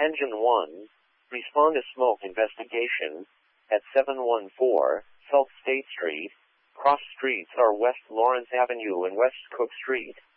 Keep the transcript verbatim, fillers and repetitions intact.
Engine one, respond to smoke investigation at seven one four South State Street. Cross streets are West Lawrence Avenue and West Cook Street.